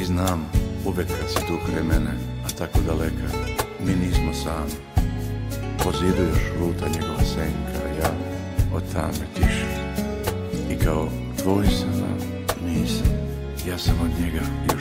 I znam, uvek kad si tu kraj mene, a tako daleka, mi nismo sami. Po zidu još luta njegova senka, a ja od tame tiše. I kao tvoj sam, nisam, ja sam od njega još